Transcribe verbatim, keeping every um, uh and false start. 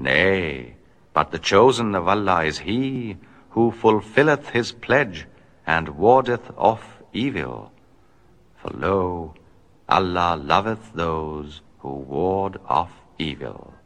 Nay, but the chosen of Allah is he who fulfilleth his pledge and wardeth off evil. For lo, Allah loveth those who ward off evil.